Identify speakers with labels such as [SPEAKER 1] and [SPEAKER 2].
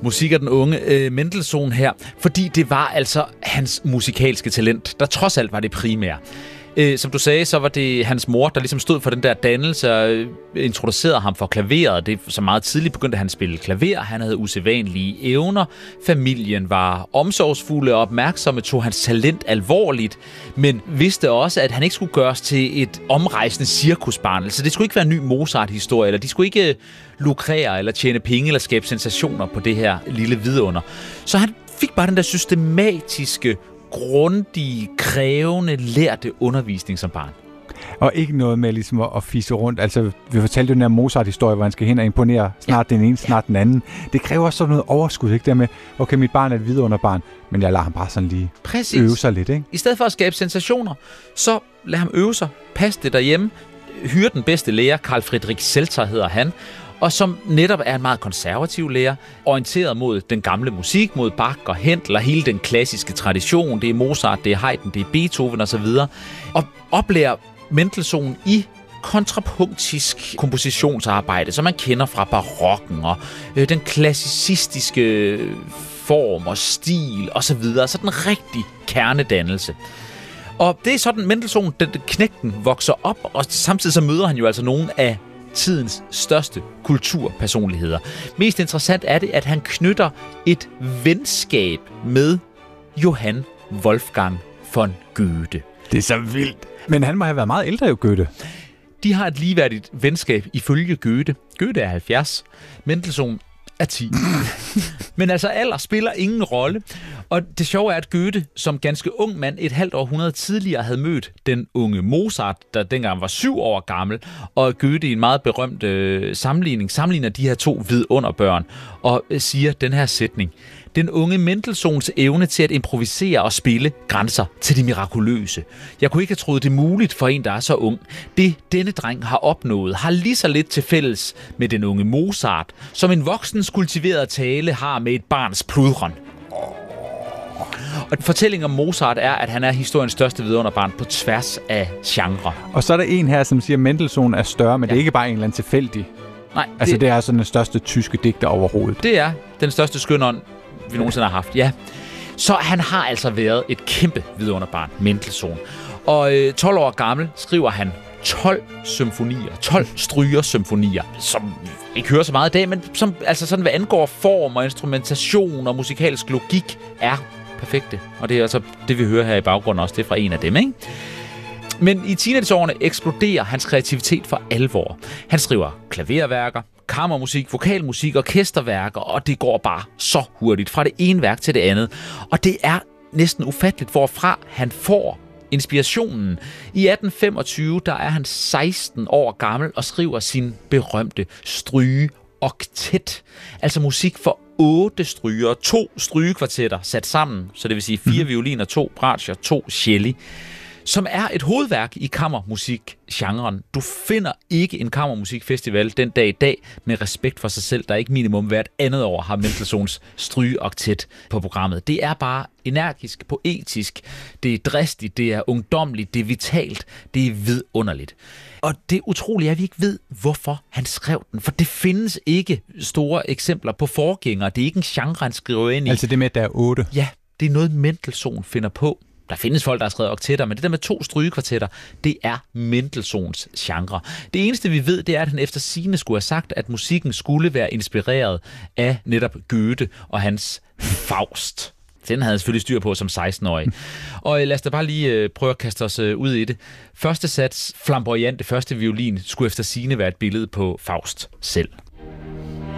[SPEAKER 1] musik af den unge Mendelssohn her, fordi det var altså hans musikalske talent, der trods alt var det primære. Som du sagde, så var det hans mor, der ligesom stod for den der dannelse og introducerede ham for klaveret. Det er så meget tidligt begyndte han at spille klaver. Han havde usædvanlige evner. Familien var omsorgsfulde og opmærksomme, tog hans talent alvorligt, men vidste også, at han ikke skulle gøres til et omrejsende cirkusbarn. Altså, det skulle ikke være en ny Mozart-historie, eller de skulle ikke lukrere eller tjene penge eller skabe sensationer på det her lille vidunder. Så han fik bare den der systematiske, grundige, krævende, lærte undervisning som barn.
[SPEAKER 2] Og ikke noget med ligesom at fisse rundt. Altså, vi fortalte jo den her Mozart-historie, hvor han skal hen og imponere snart den ene, snart den anden. Det kræver også sådan noget overskud, ikke? Der med, okay, mit barn er et vidunderbarn, men jeg lader ham bare sådan lige øve sig lidt, ikke?
[SPEAKER 1] I stedet for at skabe sensationer, så lad ham øve sig, pas det derhjemme, hyre den bedste lærer, Carl Friedrich Zelter hedder han, og som netop er en meget konservativ lærer, orienteret mod den gamle musik, mod Bach og Händel og hele den klassiske tradition. Det er Mozart, det er Haydn, det er Beethoven osv. Og oplærer Mendelssohn i kontrapunktisk kompositionsarbejde, som man kender fra barokken og den klassicistiske form og stil osv. Så den rigtig kernedannelse. Og det er sådan, Mendelssohn, den knægten, vokser op, og samtidig så møder han jo altså nogle af tidens største kulturpersonligheder. Mest interessant er det, at han knytter et venskab med Johann Wolfgang von Goethe.
[SPEAKER 2] Det er så vildt. Men han må have været meget ældre jo, Goethe.
[SPEAKER 1] De har et ligeværdigt venskab ifølge Goethe. Goethe er 70, Mendelssohn er 10. Men altså alder spiller ingen rolle. Og det sjove er, at Goethe som ganske ung mand et halvt århundrede tidligere havde mødt den unge Mozart, der dengang var 7 år gammel. Og Goethe i en meget berømt sammenligner de her to vidunderbørn og siger den her sætning: den unge Mendelssohns evne til at improvisere og spille grænser til det mirakuløse. Jeg kunne ikke have troet det muligt for en, der er så ung. Det denne dreng har opnået, har lige så lidt til fælles med den unge Mozart, som en voksens kultiverede tale har med et barns pludren. Og fortællingen om Mozart er, at han er historiens største vidunderbarn på tværs af genre.
[SPEAKER 2] Og så er der en her, som siger, at Mendelssohn er større, men det er ikke bare en eller anden tilfældig.
[SPEAKER 1] Nej,
[SPEAKER 2] altså det er sådan den største tyske digter overhovedet.
[SPEAKER 1] Det er den største skønånd, vi nogensinde har haft, ja. Så han har altså været et kæmpe vidunderbarn, Mendelssohn. Og 12 år gammel skriver han 12 symfonier, 12 strygersymfonier, som ikke hører så meget i dag, men som altså sådan, hvad angår form og instrumentation og musikalsk logik, er perfekte. Og det er altså det, vi hører her i baggrunden også, det er fra en af dem, ikke? Men i teenageårene eksploderer hans kreativitet for alvor. Han skriver klaverværker, kammermusik, vokalmusik, orkesterværker, og det går bare så hurtigt fra det ene værk til det andet. Og det er næsten ufatteligt, hvorfra han får inspirationen. I 1825, der er han 16 år gammel og skriver sin berømte strygeoktet. Altså musik for 8 stryger, 2 strygekvartetter sat sammen, så det vil sige 4 violiner, 2 bratscher, 2 celli, som er et hovedværk i kammermusik-genren. Du finder ikke en kammermusikfestival den dag i dag med respekt for sig selv, der ikke minimum hvert andet år har Mendelssohns strygeoktet på programmet. Det er bare energisk, poetisk, det er dristigt, det er ungdomligt, det er vitalt, det er vidunderligt. Og det utrolige er, at vi ikke ved, hvorfor han skrev den, for det findes ikke store eksempler på forgængere. Det er ikke en genre, han skriver ind i.
[SPEAKER 2] Altså det med, at der er 8?
[SPEAKER 1] Ja, det er noget, Mendelssohn finder på. Der findes folk, der har skrevet oktetter, men det der med 2 strygekvartetter, det er Mendelssohns genre. Det eneste, vi ved, det er, at han efter sigende skulle have sagt, at musikken skulle være inspireret af netop Goethe og hans Faust. Den havde han selvfølgelig styr på som 16-årig. Og lad os da bare lige prøve at kaste os ud i det. Første sats, flamboyant, det første violin, skulle efter sigende være et billede på Faust selv.